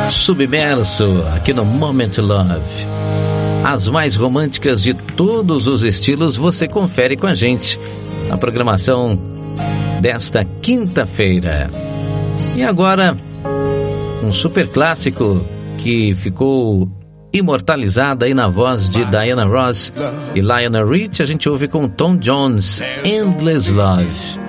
Submerso, aqui no Moment Love. As mais românticas de todos os estilos você confere com a gente na programação desta quinta-feira. E agora, um super clássico que ficou imortalizado aí na voz de Diana Ross e Lionel Rich. A gente ouve com Tom Jones, Endless Love.